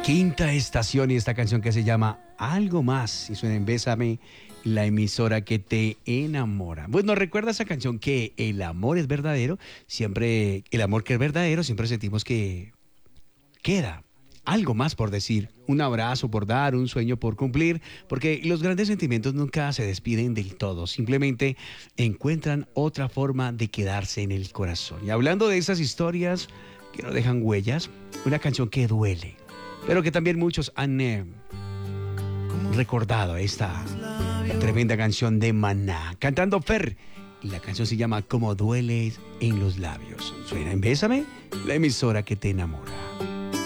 Quinta estación y esta canción que se llama Algo Más y suena en Bésame, la emisora que te enamora. Bueno, recuerda esa canción que el amor es verdadero, siempre, el amor que es verdadero, siempre sentimos que queda algo más por decir, un abrazo por dar, un sueño por cumplir, porque los grandes sentimientos nunca se despiden del todo, simplemente encuentran otra forma de quedarse en el corazón. Y hablando de esas historias que no dejan huellas, una canción que duele, pero que también muchos han recordado esta tremenda canción de Maná, cantando Fer. Y la canción se llama Como duele en los labios. Suena en Bésame, la emisora que te enamora.